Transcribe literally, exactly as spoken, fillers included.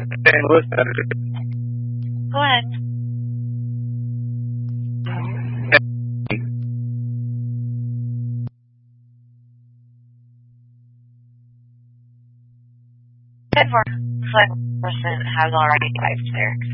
Go ahead. ten four. Looks like the person has already typed there.